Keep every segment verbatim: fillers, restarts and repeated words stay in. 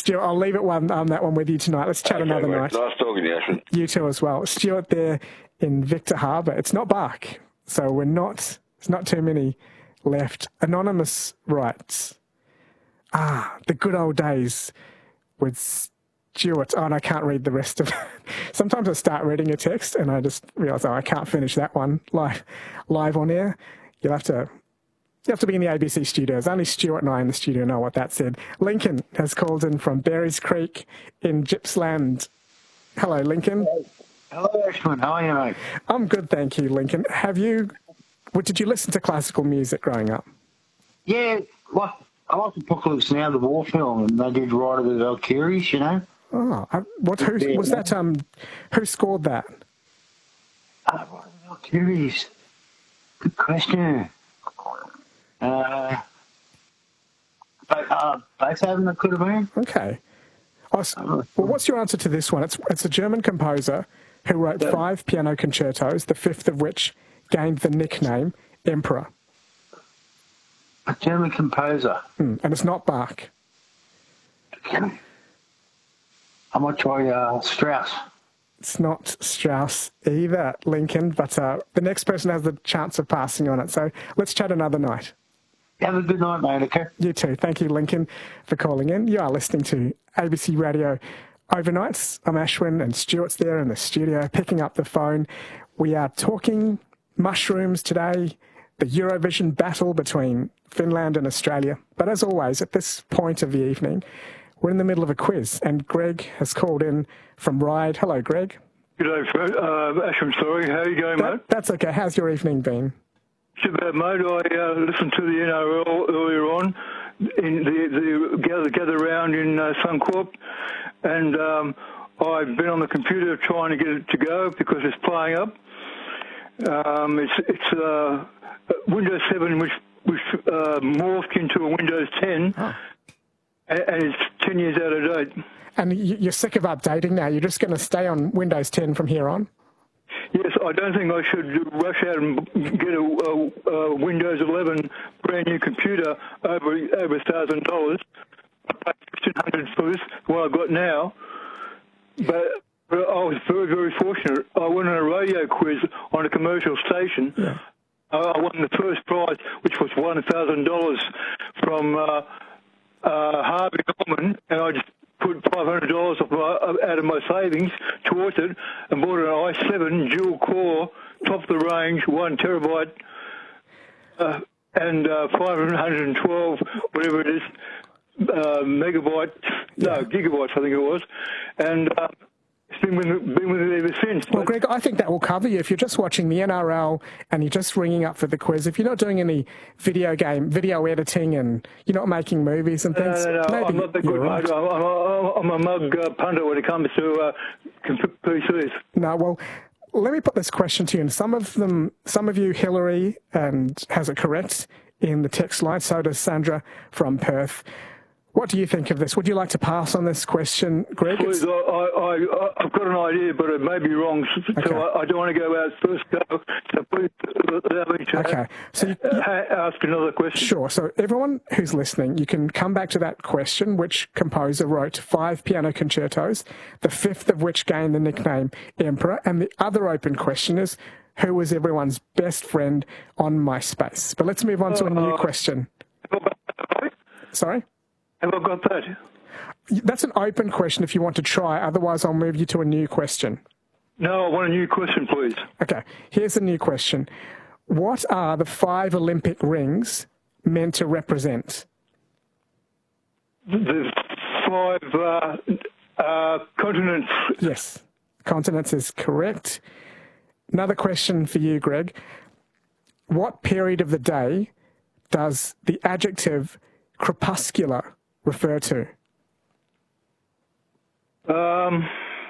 Stuart, I'll leave it one on that one with you tonight. Let's chat okay, another mate. night. Nice talking to you, Ashton. You too as well. Stuart there in Victor Harbour. It's not Bark, so we're not, there's not too many left. Anonymous writes, ah, the good old days with Stuart. Oh, and I can't read the rest of it. Sometimes I start reading a text and I just realise, oh, I can't finish that one live, live on air. You'll have to... You have to be in the A B C studios. Only Stuart and I in the studio know what that said. Lincoln has called in from Berries Creek in Gippsland. Hello, Lincoln. Hello, Ashton. How are you, mate? I'm good, thank you, Lincoln. Have you... Well, did you listen to classical music growing up? Yeah, like, I like Apocalypse Now, the war film, and they did write it with Valkyries, you know? Oh, I, what? Who was that? Um, who scored that? Uh, Valkyries. Good question. Uh, uh, both of them that could have been. Okay. Oh, so, well, what's your answer to this one? It's it's a German composer who wrote yeah. five piano concertos, the fifth of which gained the nickname Emperor. A German composer. Mm, and it's not Bach. Okay. I might try uh, Strauss. It's not Strauss either, Lincoln, but uh, the next person has the chance of passing on it. So let's chat another night. Have a good night, mate, okay? You too. Thank you, Lincoln, for calling in. You are listening to A B C Radio Overnights. I'm Ashwin and Stuart's there in the studio picking up the phone. We are talking mushrooms today, the Eurovision battle between Finland and Australia. But as always, at this point of the evening, we're in the middle of a quiz, and Greg has called in from Ryde. Hello, Greg. G'day, Fred. Uh, Ashwin, sorry. How are you going, that, mate? That's okay. How's your evening been? It's about, mate. I uh, listened to the N R L earlier on, in the, the gather, gather round in uh, Suncorp, and um, I've been on the computer trying to get it to go because it's playing up. Um, it's it's uh, Windows seven, which, which uh, morphed into a Windows ten, oh. and, and it's ten years out of date. And you're sick of updating now? You're just going to stay on Windows ten from here on? Yes, I don't think I should rush out and get a, a, a Windows eleven brand new computer over over a thousand dollars. I paid fifteen hundred for this, what I've got now. But, but I was very, very fortunate. I went on a radio quiz on a commercial station. Yeah. I won the first prize, which was one thousand dollars from uh, uh, Harvey Norman, and I just put five hundred dollars out of my savings towards it and bought an i seven dual-core, top-of-the-range, one terabyte, uh, and uh, five hundred twelve, whatever it is, uh, megabytes, yeah. no, gigabytes, I think it was, and uh, it's been with, been with it ever since. Well, Greg, I think that will cover you. If you're just watching the N R L and you're just ringing up for the quiz, if you're not doing any video game, video editing, and you're not making movies and things, no, no, no, maybe I'm not that good, right. mate. I'm, I'm a mug uh, punter when it comes to uh, P Cs. No, well, let me put this question to you. And some of them, some of you, Hillary, and has it correct in the text line. So does Sandra from Perth. What do you think of this? Would you like to pass on this question, Greg? Please, I, I, I've got an idea, but it may be wrong, so okay. I, I don't want to go out first go. So please allow me to okay. so you, you, ask another question. Sure. So everyone who's listening, you can come back to that question. Which composer wrote five piano concertos, the fifth of which gained the nickname Emperor? And the other open question is, who was everyone's best friend on MySpace? But let's move on to a new uh, question. Sorry? Have I got that? That's an open question if you want to try. Otherwise, I'll move you to a new question. No, I want a new question, please. Okay, here's a new question. What are the five Olympic rings meant to represent? The five uh, uh, continents. Yes, continents is correct. Another question for you, Greg. What period of the day does the adjective crepuscular refer to? Um,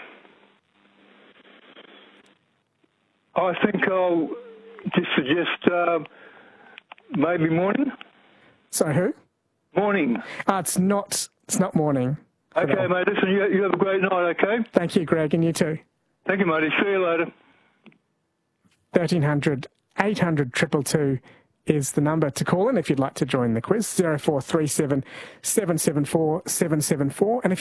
I think I'll just suggest uh, maybe morning. So who? Morning. Uh, it's not. It's not morning. Okay, mate. Listen, you, you have a great night. Okay. Thank you, Greg, and you too. Thank you, matey. See you later. thirteen hundred, eight hundred, two two two is the number to call in if you'd like to join the quiz. zero four three seven, seven seven four, seven seven four. And if